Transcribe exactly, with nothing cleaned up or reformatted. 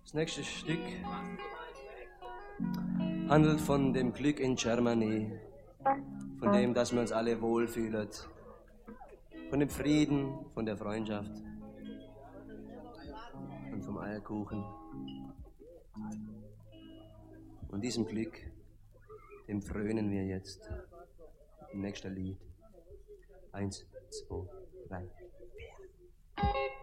Das nächste Stück handelt von dem Glück in Germany, von dem, dass wir uns alle wohlfühlen, von dem Frieden, von der Freundschaft und vom Eierkuchen. Und diesem Glück, dem frönen wir jetzt im nächsten Lied. Eins, zwei, drei.